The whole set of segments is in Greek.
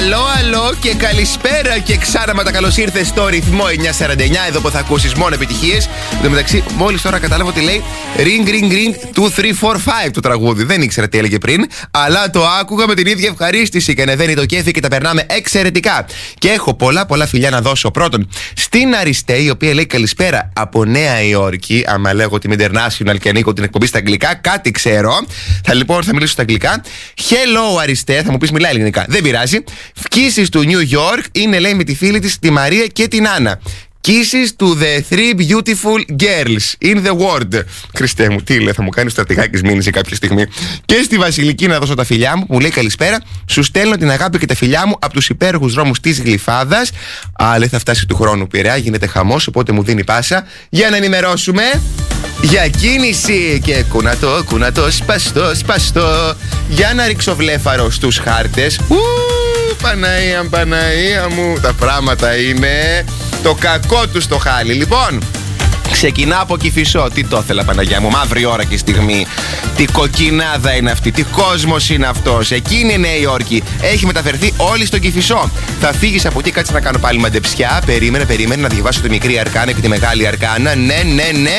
Αλό και καλησπέρα και ξάραματα. Καλώς ήρθες στο ρυθμό 949, εδώ που θα ακούσεις μόνο επιτυχίες. Εν τω μεταξύ, μόλις τώρα κατάλαβα ότι λέει Ring, ring, ring, 2, 3, 4, 5 το τραγούδι. Δεν ήξερα τι έλεγε πριν, αλλά το άκουγα με την ίδια ευχαρίστηση και ανεβαίνει το κέφι και τα περνάμε εξαιρετικά. Και έχω πολλά φιλιά να δώσω. Πρώτον, στην Αριστέ, η οποία λέει καλησπέρα από Νέα Υόρκη. Άμα λέγω την International και ανοίγω την εκπομπή στα αγγλικά, κάτι ξέρω. Θα μιλήσω στα αγγλικά. Hello Αριστέ, θα μου πεις μιλάει ελληνικά. Δεν πειράζει. Kisses του New York είναι, λέει, με τη φίλη της τη Μαρία και την Άννα. Kisses to the three beautiful girls in the world. Χριστέ μου, τι λέει, θα μου κάνει στρατηγάκης μήνυση κάποια στιγμή. Και στη Βασιλική να δώσω τα φιλιά μου που μου λέει καλησπέρα. Σου στέλνω την αγάπη και τα φιλιά μου από τους υπέροχους δρόμους της Γλυφάδας. Αλλά θα φτάσει του χρόνου Πειραιά, γίνεται χαμός, οπότε μου δίνει πάσα για να ενημερώσουμε για κίνηση. Και κουνατό, σπαστό. Για να ρίξω βλέφαρο στους χάρτες. Παναία μου, τα πράγματα είναι το κακό του στο χάλι. Λοιπόν, ξεκινά από Κηφισό. Τι το ήθελα, Παναγιά μου, μαύρη ώρα και στιγμή. Τι κοκκινάδα είναι αυτή, τι κόσμος είναι αυτός. Εκείνη η Νέα Υόρκη. Έχει μεταφερθεί όλη στον Κηφισό. Θα φύγεις από εκεί, κάτσε να κάνω πάλι μαντεψιά. Περίμενε να διαβάσω τη μικρή αρκάνα και τη μεγάλη αρκάνα. Ναι.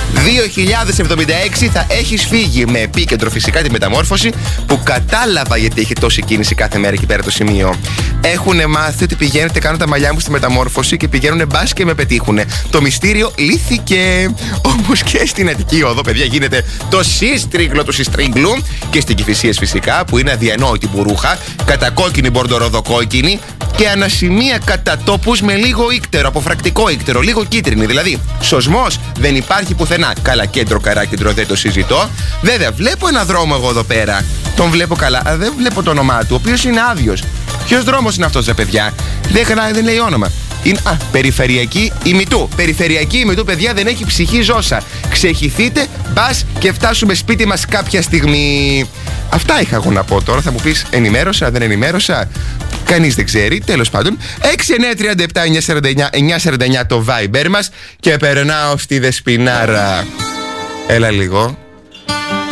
2076 θα έχεις φύγει, με επίκεντρο φυσικά τη μεταμόρφωση, που κατάλαβα γιατί έχει τόση κίνηση κάθε μέρα εκεί πέρα το σημείο. Έχουνε μάθει ότι πηγαίνετε, κάνω τα μαλλιά μου στη μεταμόρφωση και πηγαίνουνε μπας και με πετύχουνε. Το μυστήριο λύθηκε. Όμως και στην Αττική Οδό, παιδιά, γίνεται το σύστριγκλο του συστρίγκλου. Και στην Κηφισίας φυσικά, που είναι αδιανόητη μπουρούχα, κατακόκκινη μπορντοροδοκόκκινη και ανασημεία κατά τόπους με λίγο ύκτερο, αποφρακτικό ύκτερο, λίγο κίτρινη. Δηλαδή, σωσμός δεν υπάρχει πουθενά. Καλά, κέντρο, καράκεντρο, δεν το συζητώ. Βέβαια, βλέπω ένα δρόμο εγώ εδώ πέρα. Τον βλέπω καλά, αλλά δεν βλέπω το όνομά του, ο οποίος είναι άδειος. Ποιος δρόμος είναι αυτός, ρε παιδιά? Δεν λέει όνομα. Είναι, περιφερειακή ημιτού. Περιφερειακή ημιτού, παιδιά, δεν έχει ψυχή ζώσα. Ξεχυθείτε, μπας και φτάσουμε σπίτι μας κάποια στιγμή. Αυτά είχα εγώ να πω τώρα. Θα μου πεις, ενημέρωσα, δεν ενημέρωσα? Κανείς δεν ξέρει, τέλος πάντων. 6937-949 το Viber μας. Και περνάω στη Δεσποινάρα. Έλα λίγο.